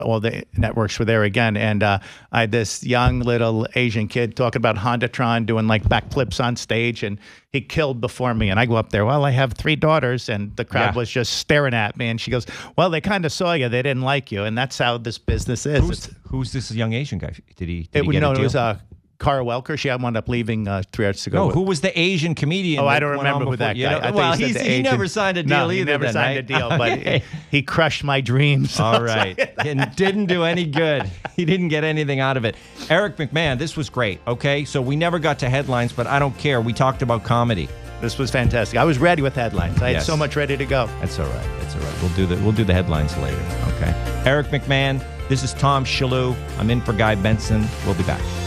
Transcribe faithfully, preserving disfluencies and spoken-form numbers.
all the networks were there again. And uh, I had this young little Asian kid talking about Hondatron, doing like backflips on stage, and he killed before me. And I go up there, well, I have three daughters, and the crowd Yeah. was just staring at me. And she goes, well, they kind of saw you. They didn't like you. And that's how this business is. Who's, who's this young Asian guy? Did he, did It, he get no, a deal? it was uh, Cara Welker. She wound up leaving uh, three years ago. No, with- who was the Asian comedian? Oh, I that don't went on remember who before- that you guy. know- I thought well, you said he's, the he agent. never signed a deal no, either. he never then, signed right? a deal, but Okay. he, he crushed my dreams. All right. And didn't do any good. He didn't get anything out of it. Eric McMahon, this was great, okay? So we never got to headlines, but I don't care. We talked about comedy. This was fantastic. I was ready with headlines. I Yes. had so much ready to go. That's all right. That's all right. We'll do the we'll do the headlines later, okay? Eric McMahon, this is Tom Shalhoub. I'm in for Guy Benson. We'll be back.